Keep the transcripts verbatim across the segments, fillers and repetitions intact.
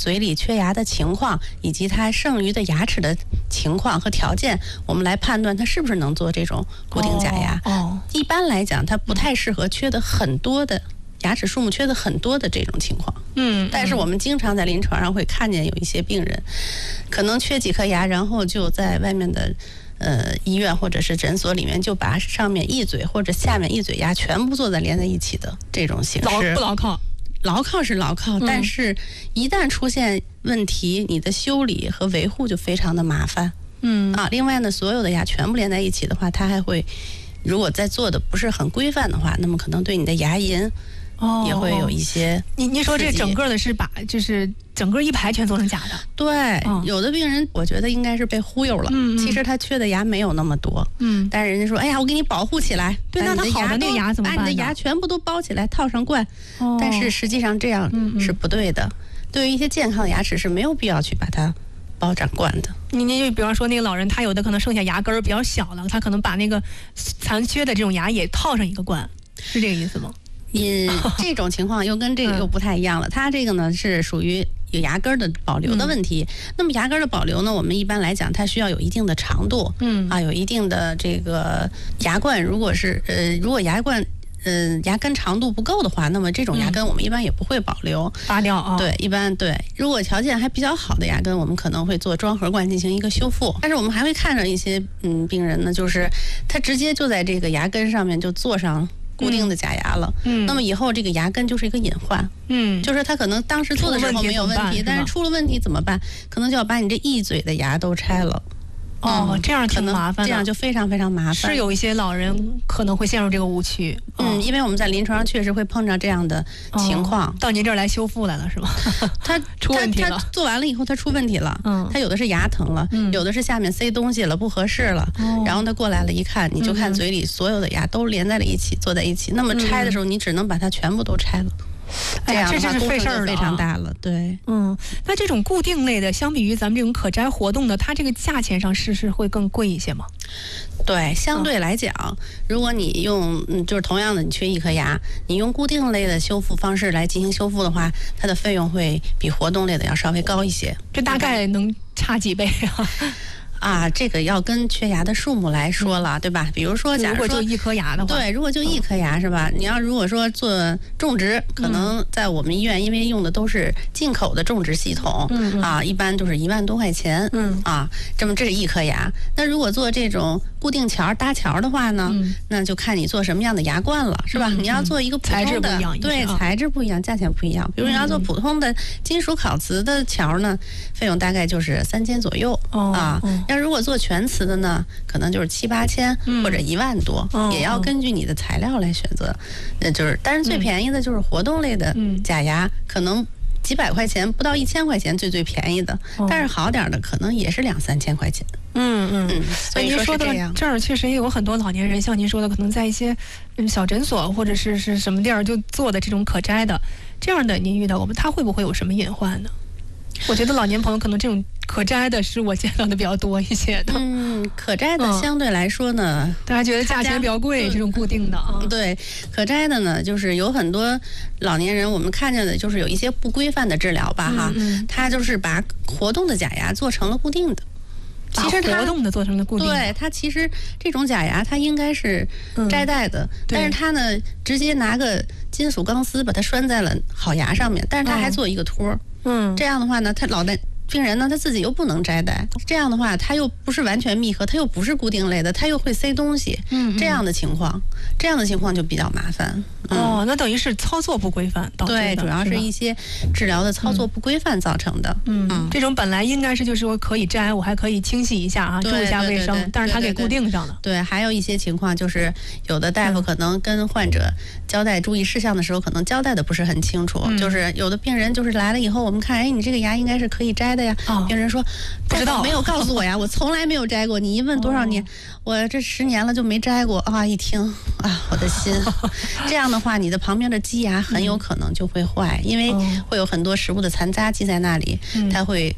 嘴里缺牙的情况，以及他剩余的牙齿的情况和条件，我们来判断他是不是能做这种固定假牙。 哦哦、 一般来讲，它不太适合缺的很多的。牙齿数目缺的很多的这种情况， 嗯， 但是我们经常在临床上会看见有一些病人，可能缺几颗牙，然后就在外面的呃医院或者是诊所里面就把上面一嘴或者下面一嘴牙全部做在连在一起的这种形式， 牢不牢靠？ 牢靠是牢靠， 嗯、 但是一旦出现问题，你的修理和维护就非常的麻烦。 嗯啊，另外呢，所有的牙全部连在一起的话，它还会，如果在做的不是很规范的话，那么可能对你的牙龈。哦，也会有一些。 你你说这整个的是把就是整个一排全做成假的？ 对， 哦、 有的病人我觉得应该是被忽悠了。嗯，其实他缺的牙没有那么多。嗯，但是人家说，哎呀，我给你保护起来。 对，那他好的那个牙怎么办呢？ 把你的牙全部都包起来，套上冠。哦，但是实际上这样是不对的。嗯嗯对于一些健康的牙齿是没有必要去把它包上冠的。 你你就比方说那个老人，他有的可能剩下牙根儿比较小了，他可能把那个残缺的这种牙也套上一个冠，是这个意思吗？ 你这种情况又跟这个又不太一样了，它这个呢是属于有牙根的保留的问题。嗯、那么牙根的保留呢，我们一般来讲，它需要有一定的长度，嗯啊，有一定的这个牙冠，如果是呃，如果牙冠。嗯，牙根长度不够的话，那么这种牙根我们一般也不会保留， 拔掉啊。 对，一般对。如果条件还比较好的牙根，我们可能会做装合冠进行一个修复。但是我们还会看着一些嗯病人呢，就是他直接就在这个牙根上面就做上固定的假牙了。嗯。那么以后这个牙根就是一个隐患。嗯。就是他可能当时做的时候没有问题，但是出了问题怎么办？可能就要把你这一嘴的牙都拆了。 哦，这样挺麻烦的， 这样就非常非常麻烦。 是有一些老人可能会陷入这个误区。 嗯，因为我们在临床上确实会碰到这样的情况。 哦、到您这儿来修复来了是吧？ 他出问题了， 他做完了以后他出问题了。嗯，他有的是牙疼了，嗯、有的是下面塞东西了不合适了。哦、然后他过来了一看，你就看嘴里所有的牙都连在了一起，坐在一起。那么拆的时候，你只能把它全部都拆了。这样这是费事儿非常大了，对， 嗯，那这种固定类的，相比于咱们这种可摘活动的，它这个价钱上是是会更贵一些吗？ 对，相对来讲，嗯、如果你用嗯，就是同样的，你缺一颗牙，你用固定类的修复方式来进行修复的话，它的费用会比活动类的要稍微高一些。 这大概能差几倍啊？ 啊，这个要跟缺牙的数目来说了，对吧？比如说，假如说如果就一颗牙的话， 对，如果就一颗牙是吧？你要如果说做种植，可能在我们医院，因为用的都是进口的种植系统，嗯啊，一般都是一万多块钱，嗯啊，这么这是一颗牙。那如果做这种固定桥搭桥的话呢，嗯、那就看你做什么样的牙冠了，是吧？嗯、你要做一个普通的， 材质不一样， 对，材质不一样，价钱不一样。比如你要做普通的金属烤瓷的桥呢，费用大概就是三千左右，哦、啊。嗯要如果做全瓷的呢，可能就是七八千或者一万多，嗯、也要根据你的材料来选择。那就是，但是最便宜的就是活动类的假牙，嗯、可能几百块钱，不到一千块钱，最最便宜的。哦、但是好点的可能也是两三千块钱。 嗯嗯嗯。 所以您说的这儿确实也有很多老年人，像您说的，可能在一些嗯小诊所或者是是什么地儿就做的这种可摘的，这样的您遇到过吗？他会不会有什么隐患呢？我觉得老年朋友可能这种可摘的是我见到的比较多一些的。 嗯，可摘的相对来说呢， 嗯、大家觉得价钱比较贵，这种固定的啊。 对，可摘的呢，就是有很多老年人，我们看见的就是有一些不规范的治疗吧，哈、嗯嗯，他就是把活动的假牙做成了固定的。其实活动的做成了固定的， 对它其实这种假牙它应该是摘戴的，嗯、但是它呢直接拿个金属钢丝把它拴在了好牙上面，但是它还做一个托，嗯，这样的话呢，它老的病人呢他自己又不能摘戴，这样的话他又不是完全密合，他又不是固定类的，他又会塞东西，嗯，这样的情况，这样的情况就比较麻烦。 嗯、哦，那等于是操作不规范导致的， 对，主要是一些治疗的操作不规范造成的。 嗯，嗯这种本来应该是就是说可以摘，我还可以清洗一下啊，注意一下卫生，但是他给固定上了。 对，还有一些情况就是有的大夫可能跟患者交代注意事项的时候，可能交代的不是很清楚，嗯、就是有的病人就是来了以后，我们看，哎，你这个牙应该是可以摘的呀，哦、病人说不知道， 没有告诉我呀，我从来没有摘过。你一问多少年，哦、我这十年了就没摘过啊！一听啊，我的心，这样的话，你的旁边的基牙很有可能就会坏，嗯、因为会有很多食物的残渣积在那里，嗯、它会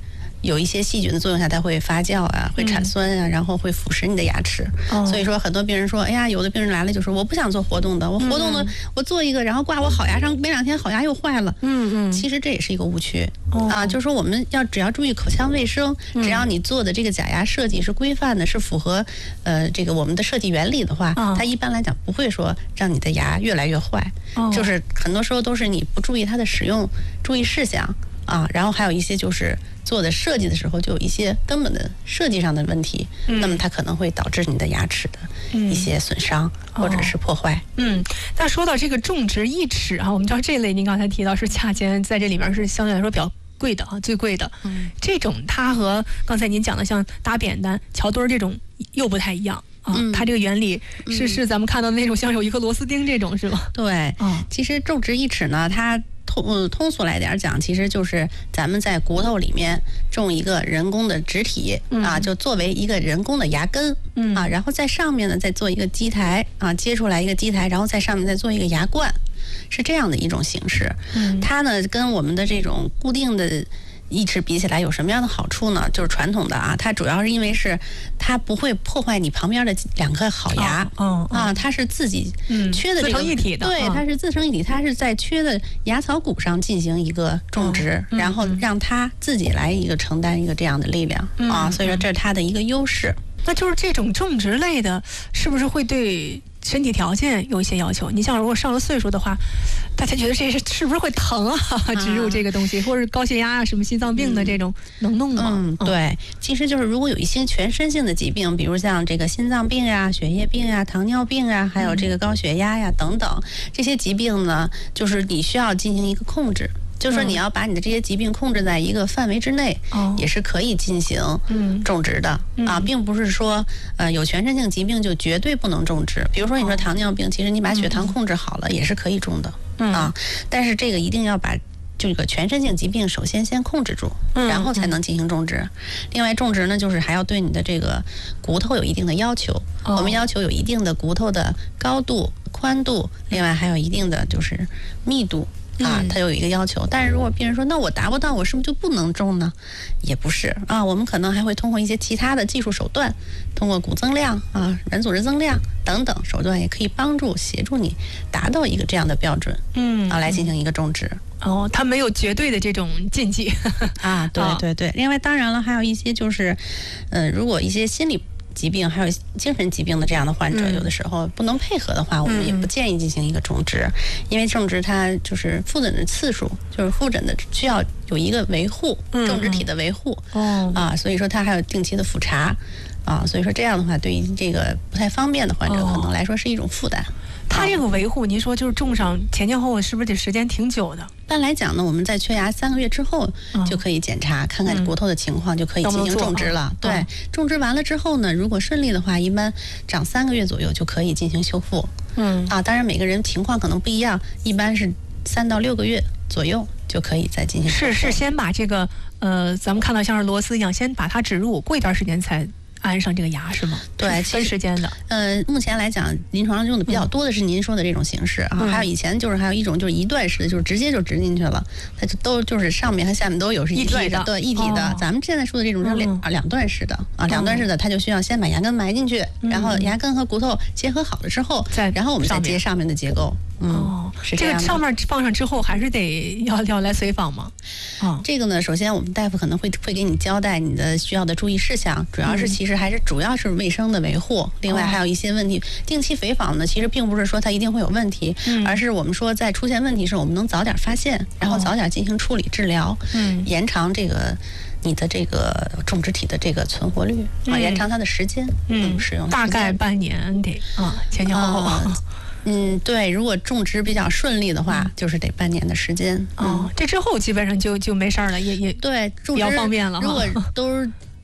有一些细菌的作用下，它会发酵啊，会产酸啊，嗯、然后会腐蚀你的牙齿。哦、所以说，很多病人说，哎呀，有的病人来了就说，我不想做活动的，我活动的、嗯、我做一个，然后挂我好牙上，没两天好牙又坏了。嗯嗯，其实这也是一个误区、哦、啊，就是说我们要只要注意口腔卫生，嗯、只要你做的这个假牙设计是规范的，是符合呃这个我们的设计原理的话，哦、它一般来讲不会说让你的牙越来越坏。哦、就是很多时候都是你不注意它的使用注意事项啊，然后还有一些就是做的设计的时候就有一些根本的设计上的问题，嗯、那么它可能会导致你的牙齿的一些损伤、嗯、或者是破坏。 嗯，那说到这个种植义齿啊，我们知道这类您刚才提到是价钱在这里面是相对来说比较贵的啊，最贵的。嗯，这种它和刚才您讲的像打扁担、桥墩这种又不太一样。啊，嗯、它这个原理是、嗯、是咱们看到的那种像有一颗螺丝钉这种是吗？ 对，嗯、其实种植义齿呢，它通嗯通俗来点讲，其实就是咱们在骨头里面种一个人工的植体、嗯、啊，就作为一个人工的牙根、嗯、啊，然后在上面呢再做一个基台啊，接出来一个基台，然后在上面再做一个牙冠，是这样的一种形式。嗯，它呢跟我们的这种固定的义齿比起来有什么样的好处呢？就是传统的啊，它主要是因为是它不会破坏你旁边的两颗好牙，哦哦、啊，它是自己缺的这个、 嗯、自成一体的， 对，它是自成一体，它是在缺的牙槽骨上进行一个种植，嗯、然后让它自己来一个承担一个这样的力量、嗯、啊，所以说这是它的一个优势。 那就是这种种植类的，是不是会对身体条件有一些要求？你像如果上了岁数的话，大家觉得这是是不是会疼啊？植入这个东西，啊、或者高血压啊、什么心脏病的这种，嗯、能弄吗？ 嗯，对，其实就是如果有一些全身性的疾病，比如像这个心脏病呀、血液病呀、糖尿病啊，还有这个高血压呀等等这些疾病呢，就是你需要进行一个控制。就是说你要把你的这些疾病控制在一个范围之内，嗯、也是可以进行种植的、嗯、啊，并不是说呃有全身性疾病就绝对不能种植。比如说你说糖尿病，其实你把血糖控制好了也是可以种的、嗯、啊，但是这个一定要把这个全身性疾病首先先控制住，然后才能进行种植。嗯、另外种植呢，就是还要对你的这个骨头有一定的要求，哦、我们要求有一定的骨头的高度、宽度，另外还有一定的就是密度。啊，它有一个要求，但是如果病人说那我达不到，我是不是就不能种呢？也不是啊，我们可能还会通过一些其他的技术手段，通过骨增量啊、软组织增量等等手段，也可以帮助协助你达到一个这样的标准，嗯，啊，来进行一个种植。 哦，它没有绝对的这种禁忌啊，对对对。另外，当然了，还有一些就是，呃，如果一些心理疾病还有精神疾病的这样的患者，嗯、有的时候不能配合的话，我们也不建议进行一个种植，嗯、因为种植它就是复诊的次数，就是复诊的需要有一个维护，嗯、种植体的维护，哦、啊，所以说它还有定期的复查，啊，所以说这样的话，对于这个不太方便的患者，可能来说是一种负担。 它这个维护，您说就是种上前前后后是不是得时间挺久的？ 一般来讲呢，我们在缺牙三个月之后就可以检查，嗯、看看骨头的情况，就可以进行种植了。嗯、对，嗯、种植完了之后呢，如果顺利的话，一般长三个月左右就可以进行修复。嗯，啊，当然每个人情况可能不一样，一般是三到六个月左右就可以再进行修复。 是是，先把这个呃，咱们看到像是螺丝一样，先把它植入，过一段时间才安上这个牙是吗？ 对， 分时间的。 呃，目前来讲，临床上用的比较多的是您说的这种形式啊，嗯、还有以前就是还有一种就是一段式的，就是直接就植进去了，它就都就是上面和下面都有是一段式的，对，一体的。哦、咱们现在说的这种是两、嗯、两段式的啊，两段式的，它就需要先把牙根埋进去，嗯、然后牙根和骨头结合好了之后，再然后我们再接上面的结构。嗯， 哦，是这样的。这个上面放上之后，还是得要要来随访吗？ 哦，这个呢，首先我们大夫可能会会给你交代你的需要的注意事项，主要是其实还是主要是卫生的维护，嗯、另外还有一些问题。定期随访呢，其实并不是说它一定会有问题，嗯、而是我们说在出现问题时，我们能早点发现，然后早点进行处理治疗，嗯，延长这个你的这个种植体的这个存活率，啊、嗯，延长它的时间，嗯，使用大概半年得啊，前前后后。 呃嗯，对，如果种植比较顺利的话，嗯、就是得半年的时间。 哦，嗯、这之后基本上就就没事儿了，也也对， 比较方便了。 如果都是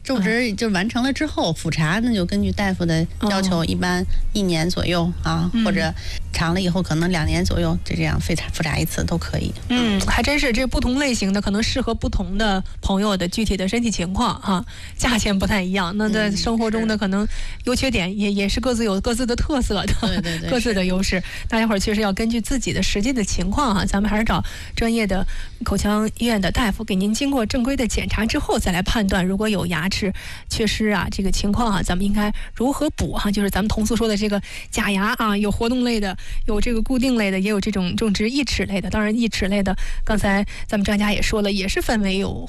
种植就完成了之后，复查那就根据大夫的要求，一般一年左右啊， 嗯、 或者长了以后可能两年左右，就这样复查复查一次都可以。 嗯，还真是这不同类型的可能适合不同的朋友的具体的身体情况哈、啊，价钱不太一样。那在生活中的可能优缺点也也是各自有各自的特色的， 对对对， 各自的优势。大家伙儿确实要根据自己的实际的情况哈、啊，咱们还是找专业的口腔医院的大夫给您经过正规的检查之后再来判断，如果有牙齿缺失啊这个情况啊，咱们应该如何补哈、啊？就是咱们同俗说的这个假牙啊，有活动类的，有这个固定类的，也有这种种植义齿类的。当然义齿类的，刚才咱们专家也说了，也是分为有